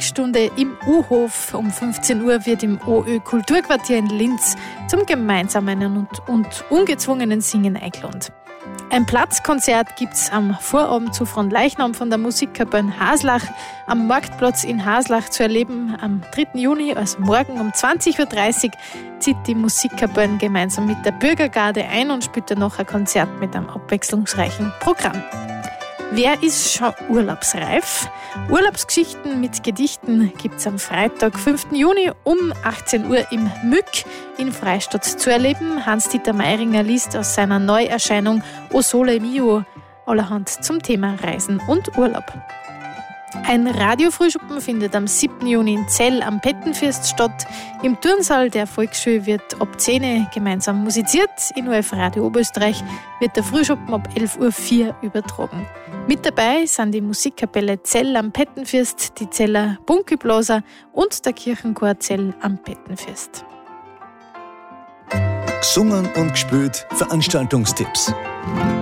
Singstunde im U-Hof. Um 15 Uhr wird im OÖ Kulturquartier in Linz zum gemeinsamen und ungezwungenen Singen eingeladen. Ein Platzkonzert gibt es am Vorabend zu Fronleichnam von der Musikkapelle Haslach am Marktplatz in Haslach zu erleben. Am 3. Juni, also morgen um 20.30 Uhr, zieht die Musikkapelle gemeinsam mit der Bürgergarde ein und spielt dann noch ein Konzert mit einem abwechslungsreichen Programm. Wer ist schon urlaubsreif? Urlaubsgeschichten mit Gedichten gibt es am Freitag, 5. Juni um 18 Uhr im Mück in Freistadt zu erleben. Hans-Dieter Meiringer liest aus seiner Neuerscheinung O Sole Mio allerhand zum Thema Reisen und Urlaub. Ein Radiofrühschuppen findet am 7. Juni in Zell am Pettenfürst statt. Im Turnsaal der Volksschule wird ab 10 Uhr gemeinsam musiziert. In ORF Radio Oberösterreich wird der Frühschuppen ab 11.04 Uhr übertragen. Mit dabei sind die Musikkapelle Zell am Pettenfürst, die Zeller Bunkeblaser und der Kirchenchor Zell am Pettenfürst. Gesungen und gespielt Veranstaltungstipps.